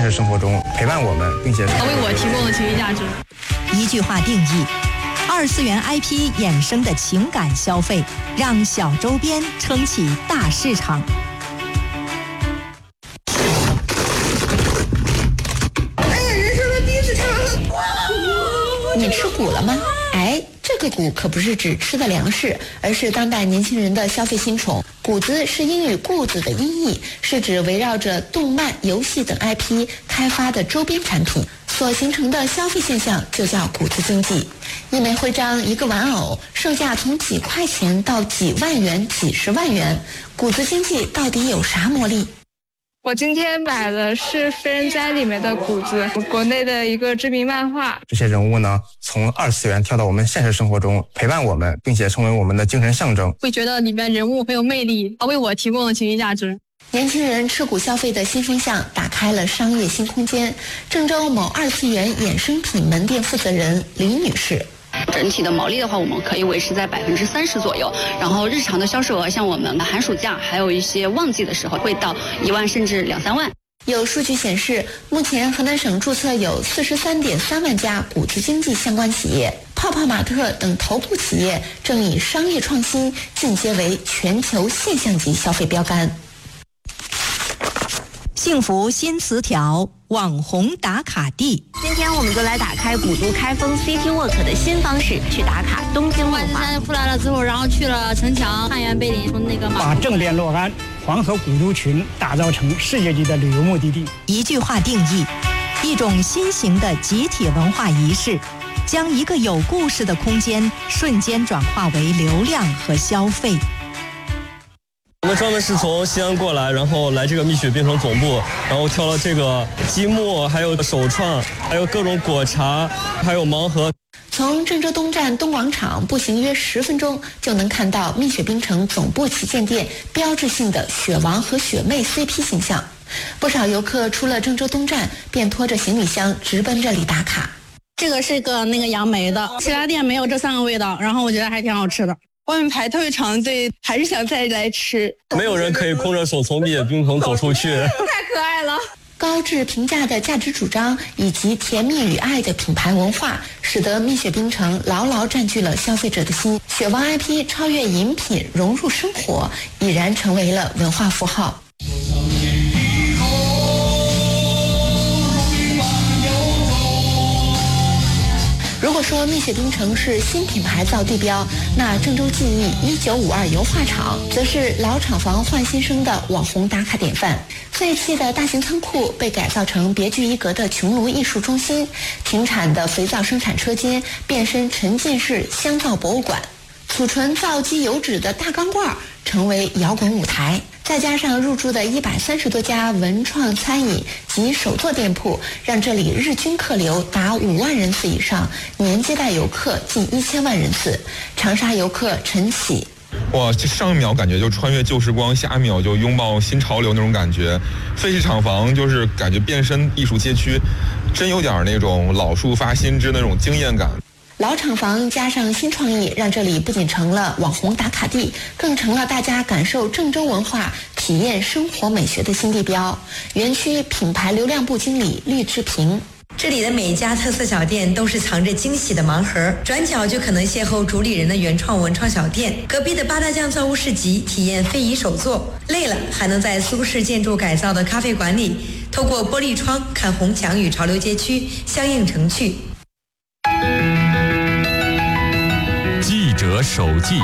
现实生活中陪伴我们，并且为我提供了情绪价值。 一句话定义，2次元 IP 衍生的情感消费，让小周边撑起大市场。 人生的第一次吃完你吃谷了吗？这个谷可不是指吃的粮食，而是当代年轻人的消费新宠。谷子是英语固子的音译，是指围绕着动漫、游戏等 IP 开发的周边产品所形成的消费现象，就叫谷子经济。一枚徽章，一个玩偶，售价从几块钱到几万元、几十万元。谷子经济到底有啥魔力？ 我今天买的是《非人哉》里面的谷子，国内的一个知名漫画。 这些人物呢，从2次元跳到我们现实生活中，陪伴我们，并且成为我们的精神象征。 会觉得里面人物很有魅力，为我提供了情绪价值。 年轻人吃谷消费的新风向打开了商业新空间。郑州某2次元衍生品门店负责人李女士。 整体的毛利的话，我们可以维持在30%左右。然后日常的销售额，像我们寒暑假还有一些旺季的时候，会到1万甚至2、3万。 有数据显示，目前河南省注册有43.3万家谷子经济相关企业，泡泡玛特等头部企业正以商业创新进阶为全球现象级消费标杆。 幸福新词条，网红打卡地。 今天我们就来打开古都开封 City Walk 的新方式，去打卡东京万华。 山出来了之后，然后去了城墙、汉源、碑林，从那个把正殿洛安、黄河古都群打造成世界级的旅游目的地。 一句话定义，一种新型的集体文化仪式，将一个有故事的空间瞬间转化为流量和消费。 我们专门是从西安过来，然后来这个蜜雪冰城总部，然后挑了这个积木，还有手创，还有各种果茶，还有盲盒。 从郑州东站东广场步行约10分钟，就能看到蜜雪冰城总部旗舰店标志性的雪王和雪妹 CP 形象。不少游客出了郑州东站，便拖着行李箱直奔这里打卡。 这个是个那个杨梅的，其他店没有这3个味道，然后我觉得还挺好吃的。 外面排特别长队，还是想再来吃。 没有人可以空着手从蜜雪冰城走出去。 太可爱了。 高质评价的价值主张以及甜蜜与爱的品牌文化，使得蜜雪冰城牢牢占据了消费者的心。雪王 IP 超越饮品融入生活，已然成为了文化符号。如果说蜜雪冰城是新品牌造地标，那郑州记忆1952油画厂则是老厂房换新生的网红打卡典范。废弃的大型仓库被改造成别具一格的穹庐艺术中心，停产的肥皂生产车间变身沉浸式香皂博物馆，储存皂基油脂的大钢罐成为摇滚舞台。再加上入驻的130多家文创餐饮及手作店铺，让这里日均客流达5万人次以上，年接待游客近1000万人次。长沙游客陈喜： 哇，上一秒感觉就穿越旧时光，下一秒就拥抱新潮流那种感觉。废弃厂房就是感觉变身艺术街区，真有点那种老树发新枝那种惊艳感。 老厂房加上新创意，让这里不仅成了网红打卡地，更成了大家感受郑州文化、体验生活美学的新地标。园区品牌流量部经理厉志平： 这里的每一家特色小店都是藏着惊喜的盲盒，转角就可能邂逅主理人的原创文创小店，隔壁的八大酱造物市集体验非遗手作，累了还能在苏式建筑改造的咖啡馆里，透过玻璃窗看红墙与潮流街区相映成趣。 记者手记。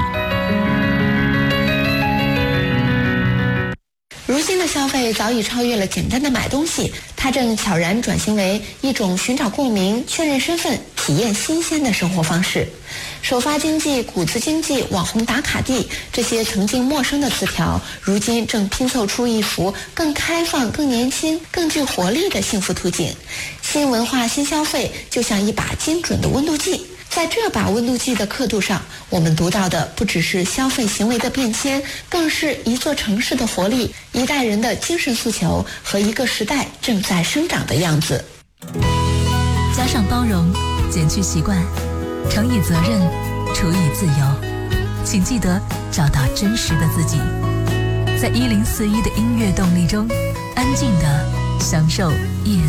如今的消费早已超越了简单的买东西，它正悄然转型为一种寻找共鸣、确认身份、体验新鲜的生活方式。首发经济、谷子经济、网红打卡地，这些曾经陌生的词条，如今正拼凑出一幅更开放、更年轻、更具活力的幸福图景。新文化、新消费，就像一把精准的温度计。在这把温度计的刻度上，我们读到的不只是消费行为的变迁，更是一座城市的活力、一代人的精神诉求和一个时代正在生长的样子。 加上包容，减去习惯，乘以责任，除以自由。请记得找到真实的自己，在1041的音乐动力中，安静地享受夜